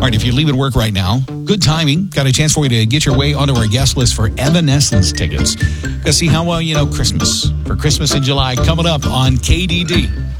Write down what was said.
right, if you're leaving work right now, good timing. Got a chance for you to get your way onto our guest list for Evanescence tickets. Let's see how well you know Christmas. For Christmas in July, coming up on KDD.